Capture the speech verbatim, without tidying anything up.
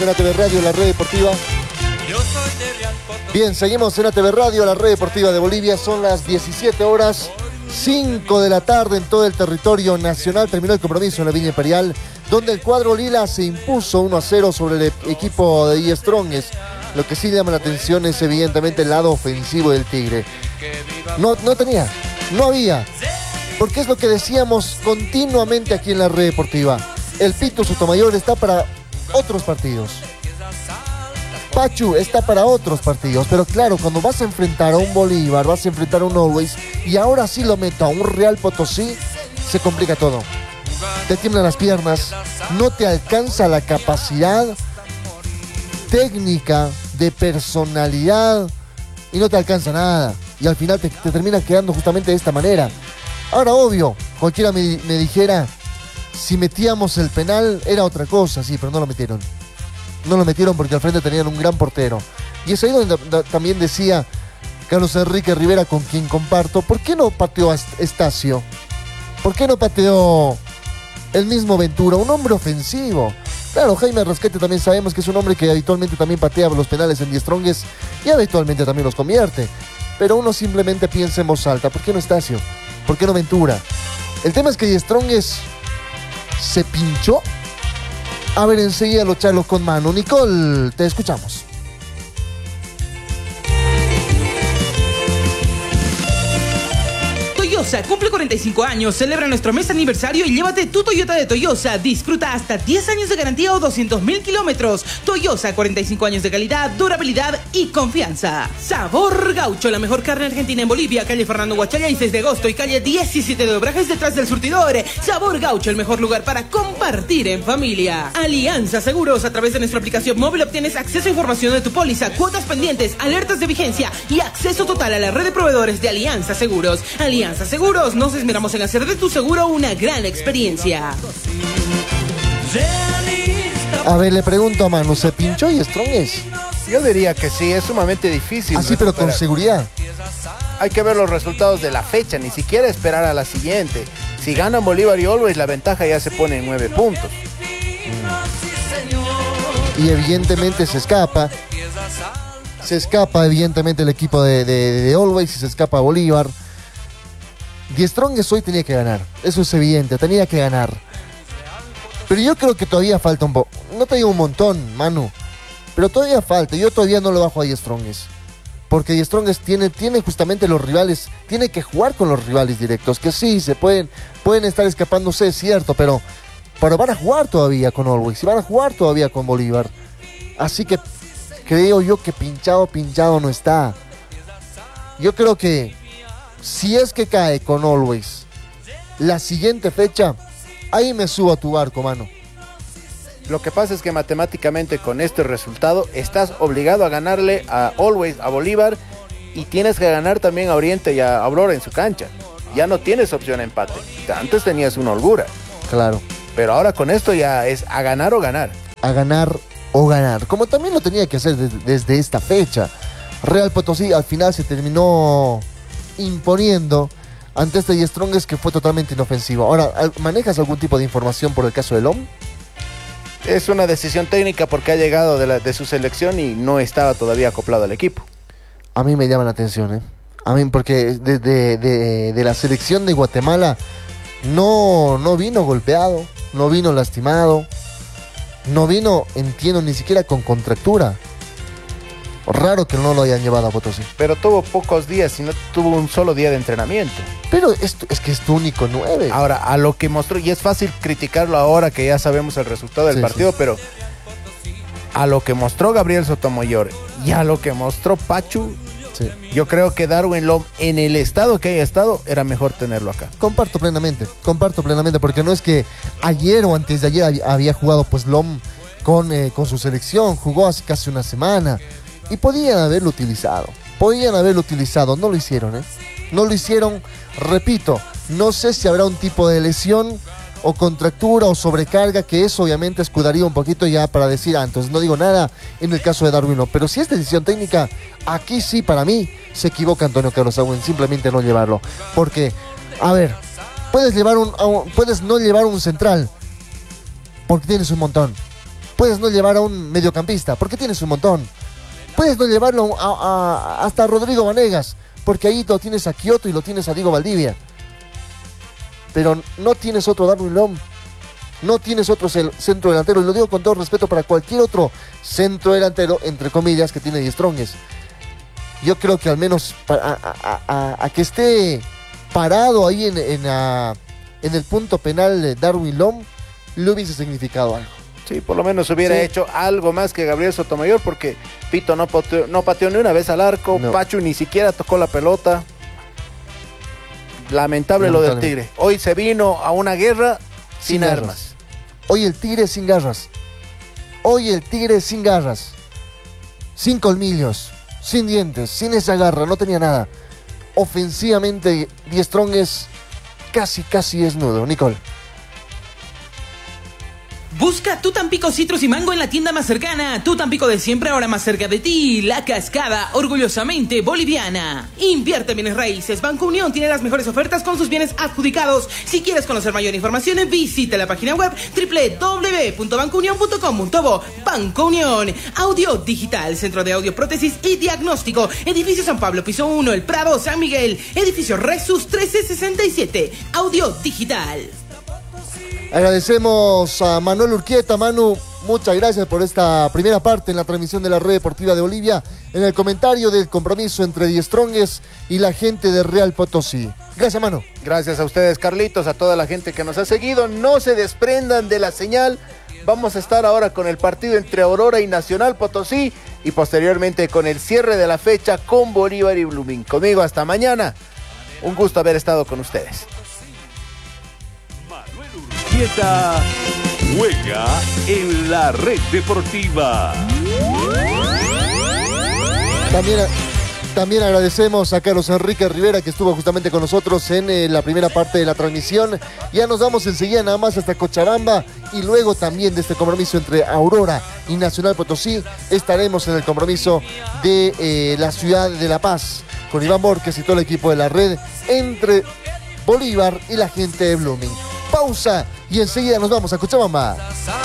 En A T V Radio, la red deportiva. Bien, seguimos en A T V Radio, la red deportiva de Bolivia. Son las diecisiete horas, cinco de la tarde en todo el territorio nacional. Terminó el compromiso en la Villa Imperial, donde el cuadro lila se impuso uno a cero sobre el equipo de The Strongest. Lo que sí llama la atención es evidentemente el lado ofensivo del Tigre. No, no tenía, no había. Porque es lo que decíamos continuamente aquí en la red deportiva. El Pito Sotomayor está para otros partidos. Pachu está para otros partidos. Pero claro, cuando vas a enfrentar a un Bolívar, vas a enfrentar a un Always, y ahora sí lo meto a un Real Potosí, se complica todo. Te tiemblan las piernas, no te alcanza la capacidad técnica, de personalidad, y no te alcanza nada. Y al final te, te termina quedando justamente de esta manera. Ahora, obvio, cualquiera me, me dijera, si metíamos el penal era otra cosa, sí, pero no lo metieron. No lo metieron porque al frente tenían un gran portero. Y es ahí donde da, también decía Carlos Enrique Rivera, con quien comparto, ¿por qué no pateó a Estacio? ¿Por qué no pateó el mismo Ventura? Un hombre ofensivo. Claro, Jaime Rasquete también sabemos que es un hombre que habitualmente también patea los penales en The Strongest y habitualmente también los convierte. Pero uno simplemente piensa en voz alta, ¿por qué no Estacio? ¿Por qué no Ventura? El tema es que The Strongest se pinchó. A ver, enseguida lo charlo con Manu. Nicole, te escuchamos. Toyosa cumple cuarenta y cinco años, celebra nuestro mes aniversario y llévate tu Toyota de Toyosa. Disfruta hasta diez años de garantía o doscientos mil kilómetros. Toyosa, cuarenta y cinco años de calidad, durabilidad y confianza. Sabor Gaucho, la mejor carne argentina en Bolivia. Calle Fernando Huachalla y seis de agosto y calle diecisiete de Obrajes detrás del surtidor. Sabor Gaucho, el mejor lugar para compartir en familia. Alianza Seguros, a través de nuestra aplicación móvil obtienes acceso a información de tu póliza, cuotas pendientes, alertas de vigencia y acceso total a la red de proveedores de Alianza Seguros. Alianza Seguros, nos esmeramos en hacer de tu seguro una gran experiencia. A ver, le pregunto a Manu, ¿se pinchó y Strongest? Yo diría que sí, es sumamente difícil. Así, pero con seguridad. Hay que ver los resultados de la fecha, ni siquiera esperar a la siguiente. Si ganan Bolívar y Always, la ventaja ya se pone en nueve puntos. Mm. Y evidentemente se escapa. Se escapa evidentemente el equipo de, de, de Always y se escapa Bolívar. The Strongest hoy tenía que ganar, eso es evidente, tenía que ganar. Pero yo creo que todavía falta un poco. No te digo un montón, Manu, pero todavía falta. Yo todavía no lo bajo a The Strongest. Porque The Strongest tiene, tiene justamente los rivales, tiene que jugar con los rivales directos. Que sí, se pueden, pueden estar escapándose, es cierto, pero, pero van a jugar todavía con Always y van a jugar todavía con Bolívar. Así que creo yo que pinchado, pinchado no está. Yo creo que si es que cae con Always la siguiente fecha, ahí me subo a tu barco, mano. Lo que pasa es que matemáticamente con este resultado estás obligado a ganarle a Always, a Bolívar, y tienes que ganar también a Oriente y a Aurora en su cancha. Ya no tienes opción a empate. Antes tenías una holgura. Claro. Pero ahora con esto ya es a ganar o ganar. A ganar o ganar. Como también lo tenía que hacer desde, desde esta fecha. Real Potosí al final se terminó imponiendo ante este The Strongest, que fue totalmente inofensivo. Ahora, ¿manejas algún tipo de información por el caso de Lom? Es una decisión técnica porque ha llegado de, la, de su selección y no estaba todavía acoplado al equipo. A mí me llama la atención, ¿eh? A mí, porque de, de, de, de la selección de Guatemala no, no vino golpeado, no vino lastimado, no vino, entiendo, ni siquiera con contractura. Raro que no lo hayan llevado a Potosí. Pero tuvo pocos días y no tuvo un solo día de entrenamiento. Pero es, es que es tu único nueve. Ahora, a lo que mostró, y es fácil criticarlo ahora que ya sabemos el resultado del sí, partido, sí. Pero a lo que mostró Gabriel Sotomayor y a lo que mostró Pachu, sí. Yo creo que Darwin Lom, en el estado que haya estado, era mejor tenerlo acá. Comparto plenamente, comparto plenamente, porque no es que ayer o antes de ayer había jugado pues Lom con, eh, con su selección, jugó hace casi una semana. Y podían haberlo utilizado, podían haberlo utilizado, no lo hicieron, ¿eh? No lo hicieron, repito, no sé si habrá un tipo de lesión o contractura o sobrecarga, que eso obviamente escudaría un poquito ya para decir, ah, entonces no digo nada en el caso de Darwin, pero si es decisión técnica, aquí sí para mí se equivoca Antonio Carlos Agüen, simplemente no llevarlo, porque, a ver, puedes, llevar un, puedes no llevar un central, porque tienes un montón. Puedes no llevar a un mediocampista, porque tienes un montón. Puedes no llevarlo a, a, hasta a Rodrigo Vanegas, porque ahí lo tienes a Quioto y lo tienes a Diego Valdivia. Pero no tienes otro Darwin Lom, no tienes otro centro delantero, y lo digo con todo respeto para cualquier otro centro delantero, entre comillas, que tiene Die Strongest. Yo creo que al menos a, a, a, a que esté parado ahí en, en, a, en el punto penal Darwin Lom, le hubiese significado algo. Sí, por lo menos hubiera sí. hecho algo más que Gabriel Sotomayor, porque Pito no pateó, no pateó ni una vez al arco, no. Pachu ni siquiera tocó la pelota. Lamentable lo del Tigre. Hoy se vino a una guerra sin, sin armas. Hoy el Tigre sin garras. Hoy el Tigre sin garras. Sin colmillos, sin dientes, sin esa garra, no tenía nada. Ofensivamente, Die Strongest casi, casi desnudo. Nicole. Busca tu Tampico Citrus y Mango en la tienda más cercana. Tu Tampico de siempre, ahora más cerca de ti. La Cascada, orgullosamente boliviana. Invierte en bienes raíces. Banco Unión tiene las mejores ofertas con sus bienes adjudicados. Si quieres conocer mayor información, visita la página web doble u doble u doble u punto banco unión punto com punto bo. Banco Unión. Audio Digital, Centro de Audio, Prótesis y Diagnóstico. Edificio San Pablo, piso uno, El Prado, San Miguel. Edificio Resus trece sesenta y siete. Audio Digital. Agradecemos a Manuel Urquieta. Manu, muchas gracias por esta primera parte en la transmisión de la Red Deportiva de Bolivia, en el comentario del compromiso entre Die Strongest y la gente de Real Potosí. Gracias, Manu. Gracias a ustedes, Carlitos, a toda la gente que nos ha seguido. No se desprendan de la señal. Vamos a estar ahora con el partido entre Aurora y Nacional Potosí y posteriormente con el cierre de la fecha con Bolívar y Blooming. Conmigo hasta mañana. Un gusto haber estado con ustedes. Urquieta juega en la Red Deportiva. También, también agradecemos a Carlos Enrique Rivera, que estuvo justamente con nosotros en eh, la primera parte de la transmisión. Ya nos vamos enseguida nada más hasta Cochabamba y luego también de este compromiso entre Aurora y Nacional Potosí estaremos en el compromiso de eh, la ciudad de La Paz con Iván Borges y todo el equipo de la Red entre Bolívar y la gente de Blooming. Pausa y enseguida nos vamos a Cochabamba.